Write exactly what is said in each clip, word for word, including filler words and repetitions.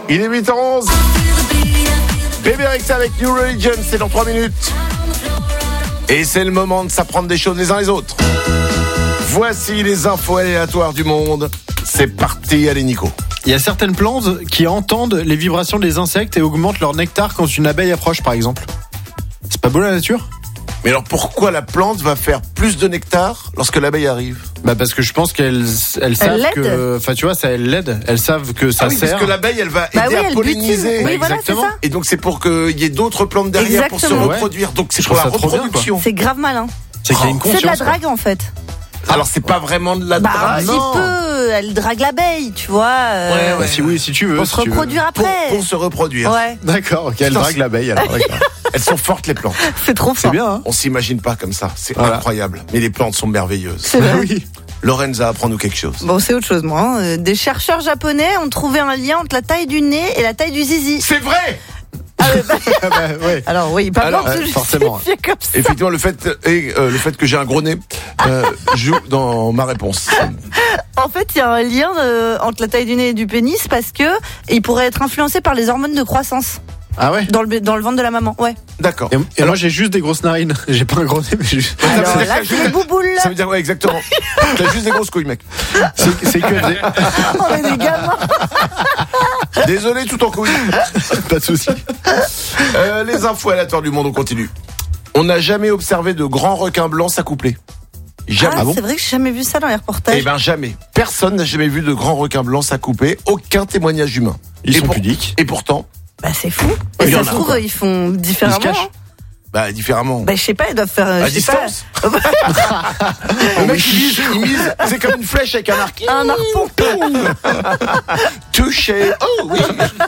Il est huit heures onze. Bébé Rexa avec New Religion, c'est dans trois minutes. Et c'est le moment de s'apprendre des choses les uns les autres. Voici les infos aléatoires du monde. C'est parti, allez Nico. Il y a certaines plantes qui entendent les vibrations des insectes et augmentent leur nectar quand une abeille approche, par exemple. C'est pas beau la nature ? Mais alors pourquoi la plante va faire plus de nectar lorsque l'abeille arrive ? Bah parce que je pense qu'elles elles savent que, enfin tu vois, ça elles l'aident, elles savent que ça ah oui, sert. Parce que l'abeille elle va bah aider oui, à polliniser. Oui, voilà, c'est ça. Et donc c'est pour qu'il y ait d'autres plantes derrière Exactement. pour se reproduire. Donc c'est Je pour la trouve ça trop bien, reproduction. C'est grave malin. C'est qu'il y a une conscience. C'est de la drague en fait. Alors c'est pas vraiment de la Bah drague. un petit peu, elle drague l'abeille, tu vois. Euh, Ouais, ouais. Bah, si oui, si tu veux. Pour si se tu veux. reproduire Pour, après. pour se reproduire. Ouais, D'accord, ok, elle Putain, drague c'est- l'abeille alors. D'accord. Elles sont fortes les plantes. c'est trop C'est fort. bien, hein. On s'imagine pas comme ça. C'est Voilà. incroyable. Mais les plantes sont merveilleuses. C'est Bah vrai. oui. Lorenza, apprends-nous quelque chose. Bon, c'est autre chose, moi. hein. Euh, Des chercheurs japonais ont trouvé un lien entre la taille du nez et la taille du zizi. C'est vrai. Ah, ouais, bah, Ah bah, ouais. alors oui, pas Alors, besoin de euh, se forcément. justifier comme ça. Effectivement, le fait et euh, le fait que j'ai un gros nez euh, joue dans ma réponse. En fait, il y a un lien euh, entre la taille du nez et du pénis parce que il pourrait être influencé par les hormones de croissance Ah ouais. dans le dans le ventre de la maman. Ouais. D'accord. Et, et moi j'ai juste des grosses narines. J'ai pas un gros nez, mais juste. Ça veut Alors dire là, que c'est t'as les bouboules. Ça veut dire ouais exactement. T'as juste des grosses couilles, mec. C'est, c'est que des... On est des gamins. Désolé, tout en couilles. pas de souci. Euh, les infos aléatoires du monde, on continue. On n'a jamais observé de grands requins blancs s'accoupler. Jamais. Ah, c'est vrai que j'ai jamais vu ça dans les reportages. Eh ben jamais. Personne n'a jamais vu de grands requins blancs s'accoupler. Aucun témoignage humain. Ils et sont pour- pudiques. Et pourtant, Bah c'est fou. Il Et y ça en se a, trouve, quoi. ils font Ils différemment. se cachent. hein. bah différemment. Bah je sais pas, ils doivent faire. euh, à je sais pas, distance. Le mec il mise, il mise, c'est comme une flèche avec un arc. un harpon. Touché. Oh oui.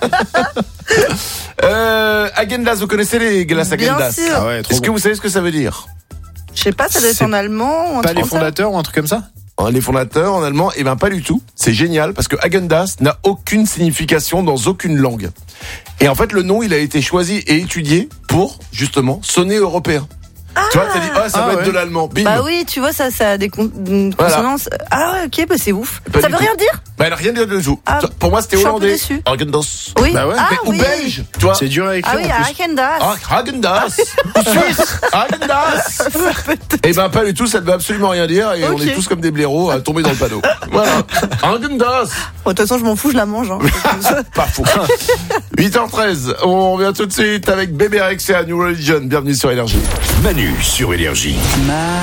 euh, Agendas, vous connaissez les glaces Bien Agendas? sûr. Ah ouais, trop Est-ce que bon. vous savez ce que ça veut dire? Je sais pas, ça doit être C'est en allemand. ou un Pas truc les comme ça. fondateurs ou un truc comme ça? Hein, Les fondateurs en allemand, eh ben pas du tout. C'est génial parce que Agendas n'a aucune signification dans aucune langue. Et en fait, le nom, il a été choisi et étudié pour justement sonner européen. Tu vois, t'as dit, ah, ça Ah va ouais. être de l'allemand. Bim. Bah oui, tu vois, ça, ça a des con- une Voilà. consonances. Ah ouais, ok, bah c'est ouf. Pas Ça du veut tout. rien dire? Bah, elle a rien dit de tout. Ah, Pour moi, c'était je suis un peu hollandais. déçue. Agendas. Oui. Bah ouais. Ah Mais- ou oui. belge, tu vois. C'est dur à écrire Ah oui, en à plus. Agendas. Ah, Hagendas. Ou Suisse. Hagendas. Eh ben, pas du tout, ça ne veut absolument rien dire et on Ok. est tous comme des blaireaux à tomber dans le panneau. Voilà. Hagendas. Bon, de toute façon, je m'en fous, je la mange. Hein. Pas fou. huit heures treize. On revient tout de suite avec Bébé Rexa et New Religion. Bienvenue sur Énergie. Manu sur Énergie.